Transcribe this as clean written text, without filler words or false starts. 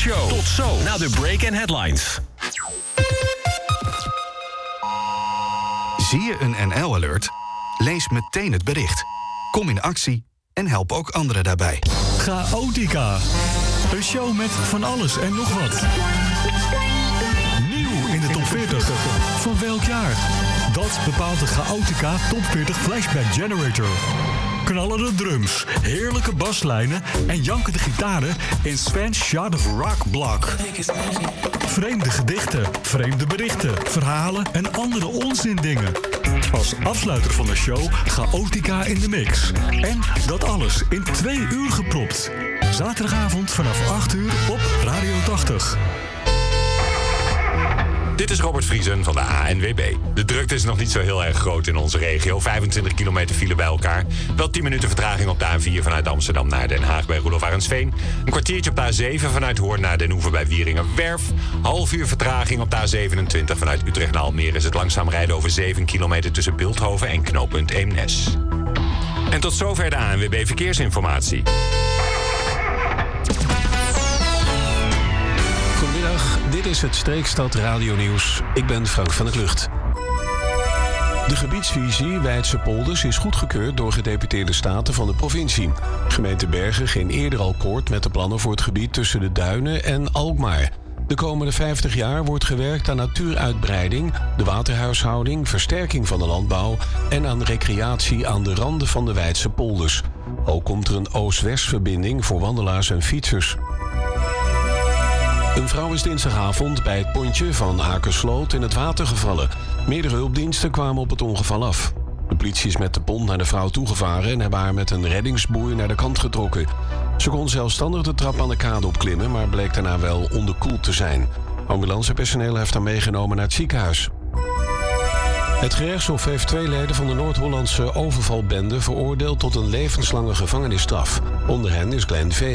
ochtendshow. Tot zo na de break en headlines. Zie je een NL-alert? Lees meteen het bericht. Kom in actie en help ook anderen daarbij. Chaotica. Een show met van alles en nog wat. Nieuw in de top 40. Van welk jaar? Dat bepaalt de Chaotica Top 40 Flashback Generator. Knallende drums, heerlijke baslijnen en jankende gitaren in Sven's Shot of Rock Block. Vreemde gedichten, vreemde berichten, verhalen en andere onzindingen. Als afsluiter van de show Chaotica in de mix. En dat alles in 2 uur gepropt. Zaterdagavond vanaf 8 uur op Radio 80. Dit is Robert Vriesen van de ANWB. De drukte is nog niet zo heel erg groot in onze regio. 25 kilometer file bij elkaar. Wel 10 minuten vertraging op de A4 vanuit Amsterdam naar Den Haag bij Roelof Arendsveen. Een kwartiertje op de A7 vanuit Hoorn naar Den Hoever bij Wieringerwerf. Half uur vertraging op de A27 vanuit Utrecht naar Almere is het langzaam rijden over 7 kilometer tussen Bilthoven en knooppunt Eemnes. En tot zover de ANWB Verkeersinformatie. Goedemiddag, dit is het Streekstad Radio Nieuws. Ik ben Frank van der Klucht. De gebiedsvisie Weidse Polders is goedgekeurd door gedeputeerde staten van de provincie. Gemeente Bergen ging eerder al akkoord met de plannen voor het gebied tussen de Duinen en Alkmaar. De komende 50 jaar wordt gewerkt aan natuuruitbreiding, de waterhuishouding, versterking van de landbouw en aan recreatie aan de randen van de Weidse Polders. Ook komt er een oost-west-verbinding voor wandelaars en fietsers. Een vrouw is dinsdagavond bij het pontje van Akersloot in het water gevallen. Meerdere hulpdiensten kwamen op het ongeval af. De politie is met de pont naar de vrouw toegevaren en hebben haar met een reddingsboei naar de kant getrokken. Ze kon zelfstandig de trap aan de kade opklimmen, maar bleek daarna wel onderkoeld te zijn. Ambulancepersoneel heeft haar meegenomen naar het ziekenhuis. Het gerechtshof heeft 2 leden van de Noord-Hollandse overvalbende veroordeeld tot een levenslange gevangenisstraf. Onder hen is Glenn V.